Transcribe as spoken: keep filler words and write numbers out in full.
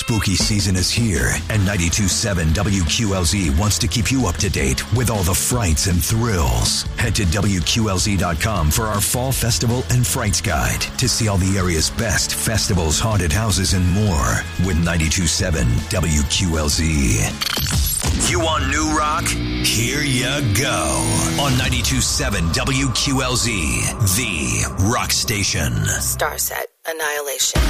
Spooky season is here, and ninety-two point seven W Q L Z wants to keep you up to date with all the frights and thrills. Head to W Q L Z dot com for our Fall Festival and Frights Guide to see all the area's best festivals, haunted houses, and more with ninety-two point seven W Q L Z. You want new rock? Here you go. On ninety-two point seven W Q L Z, the rock station. Starset Annihilation.